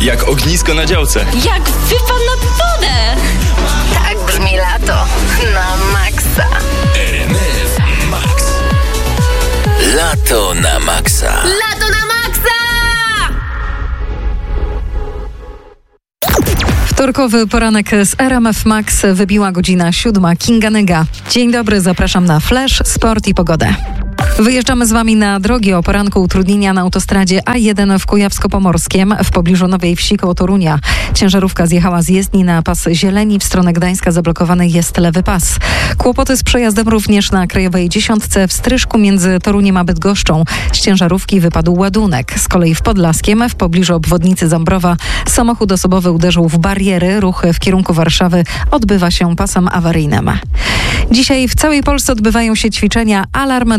Jak ognisko na działce. Jak wypad na wodę. Tak brzmi lato na maksa. RMF Max. Lato na maksa. Lato na maksa! Wtorkowy poranek z RMF Max wybiła godzina 7. Kinga Nyga. Dzień dobry, zapraszam na Flash, Sport i Pogodę. Wyjeżdżamy z Wami na drogi. O poranku utrudnienia na autostradzie A1 w Kujawsko-Pomorskiem w pobliżu Nowej Wsi koło Torunia. Ciężarówka zjechała z jezdni na pas Zieleni. W stronę Gdańska zablokowany jest lewy pas. Kłopoty z przejazdem również na Krajowej 10 w Stryżku między Toruniem a Bydgoszczą. Z ciężarówki wypadł ładunek. Z kolei w Podlaskiem w pobliżu obwodnicy Zambrowa samochód osobowy uderzył w bariery. Ruch w kierunku Warszawy odbywa się pasem awaryjnym. Dzisiaj w całej Polsce odbywają się ćwiczenia Alarm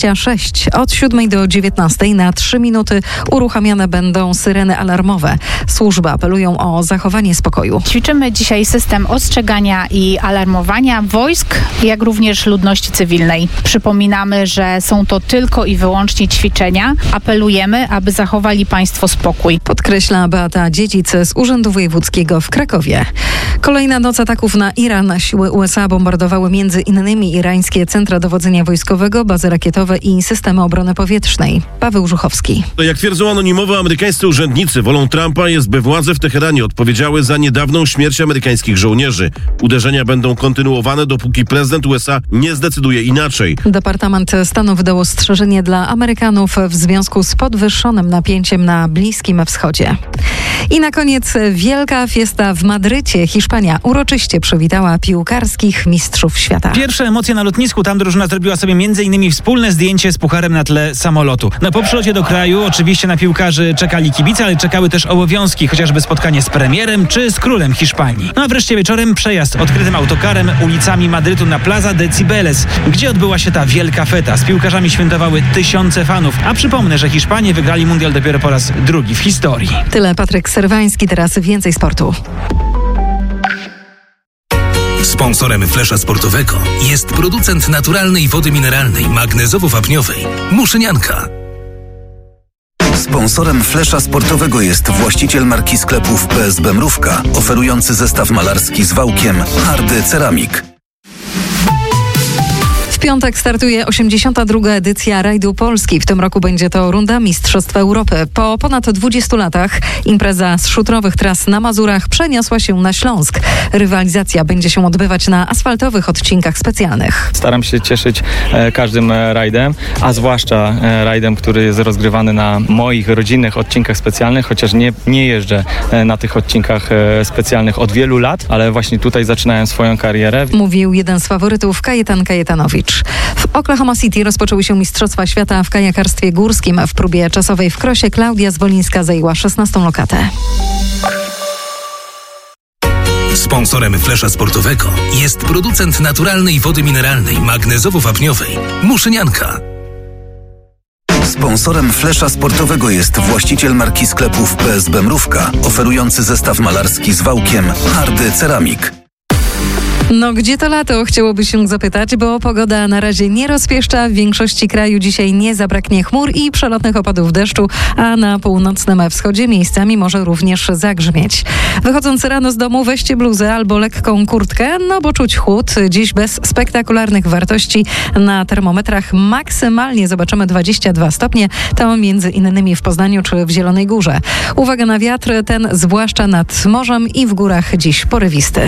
26. Od 7 do 19 na 3 minuty uruchamiane będą syreny alarmowe. Służby apelują o zachowanie spokoju. Ćwiczymy dzisiaj system ostrzegania i alarmowania wojsk, jak również ludności cywilnej. Przypominamy, że są to tylko i wyłącznie ćwiczenia. Apelujemy, aby zachowali Państwo spokój. Podkreśla Beata Dziedzic z Urzędu Wojewódzkiego w Krakowie. Kolejna noc ataków na Iran. Siły USA bombardowały między innymi irańskie centra dowodzenia wojskowego, bazy rakietowe i systemy obrony powietrznej. Paweł Żuchowski. Jak twierdzą anonimowo amerykańscy urzędnicy, wolą Trumpa jest, by władze w Teheranie odpowiedziały za niedawną śmierć amerykańskich żołnierzy. Uderzenia będą kontynuowane, dopóki prezydent USA nie zdecyduje inaczej. Departament Stanu wydał ostrzeżenie dla Amerykanów w związku z podwyższonym napięciem na Bliskim Wschodzie. I na koniec wielka fiesta w Madrycie. Hiszpania uroczyście przywitała piłkarskich mistrzów świata. Pierwsze emocje na lotnisku. Tam drużyna zrobiła sobie m.in. wspólne zdjęcie z pucharem na tle samolotu. Po przylocie do kraju oczywiście na piłkarzy czekali kibice, ale czekały też obowiązki, chociażby spotkanie z premierem czy z królem Hiszpanii. A wreszcie wieczorem przejazd odkrytym autokarem ulicami Madrytu na Plaza de Cibeles, gdzie odbyła się ta wielka feta. Z piłkarzami świętowały tysiące fanów. A przypomnę, że Hiszpanie wygrali mundial dopiero po raz drugi w historii. Tyle Patryk Serwański, teraz więcej sportu. Sponsorem Flesza Sportowego jest producent naturalnej wody mineralnej magnezowo-wapniowej Muszynianka. Sponsorem Flesza Sportowego jest właściciel marki sklepów PSB Mrówka, oferujący zestaw malarski z wałkiem Hardy Ceramik. W piątek startuje 82. edycja Rajdu Polski. W tym roku będzie to runda Mistrzostw Europy. Po ponad 20 latach impreza z szutrowych tras na Mazurach przeniosła się na Śląsk. Rywalizacja będzie się odbywać na asfaltowych odcinkach specjalnych. Staram się cieszyć każdym rajdem, a zwłaszcza rajdem, który jest rozgrywany na moich rodzinnych odcinkach specjalnych, chociaż nie jeżdżę na tych odcinkach specjalnych od wielu lat, ale właśnie tutaj zaczynałem swoją karierę. Mówił jeden z faworytów Kajetan Kajetanowicz. W Oklahoma City rozpoczęły się Mistrzostwa Świata w kajakarstwie górskim. W próbie czasowej w krosie Klaudia Zwolińska zajęła 16. lokatę. Sponsorem Flesza Sportowego jest producent naturalnej wody mineralnej magnezowo-wapniowej Muszynianka. Sponsorem Flesza Sportowego jest właściciel marki sklepów PSB Mrówka, oferujący zestaw malarski z wałkiem Hardy Ceramik. No gdzie to lato? Chciałoby się zapytać, bo pogoda na razie nie rozpieszcza. W większości kraju dzisiaj nie zabraknie chmur i przelotnych opadów deszczu, a na północnym wschodzie miejscami może również zagrzmieć. Wychodząc rano z domu, weźcie bluzę albo lekką kurtkę, no bo czuć chłód. Dziś bez spektakularnych wartości na termometrach maksymalnie zobaczymy 22 stopnie. To między innymi w Poznaniu czy w Zielonej Górze. Uwaga na wiatr, ten zwłaszcza nad morzem i w górach dziś porywisty.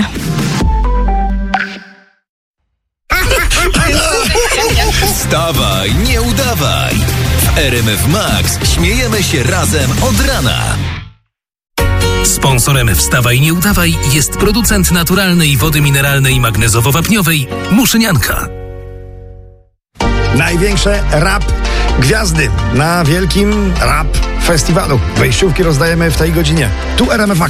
Wstawaj, nie udawaj! W RMF Max śmiejemy się razem od rana. Sponsorem Wstawaj, nie udawaj jest producent naturalnej wody mineralnej magnezowo-wapniowej Muszynianka. Największe rap gwiazdy na wielkim rap festiwalu. Wejściówki rozdajemy w tej godzinie. Tu RMF Max.